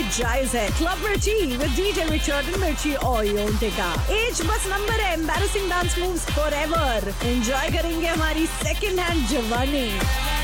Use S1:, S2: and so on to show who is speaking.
S1: जायज है। क्लब मिर्ची विद डीजे रिचर्ड एंड मिर्ची और योंटेका। एज बस नंबर है। Embarrassing dance moves forever. Enjoy करेंगे हमारी सेकंड हैंड जवानी।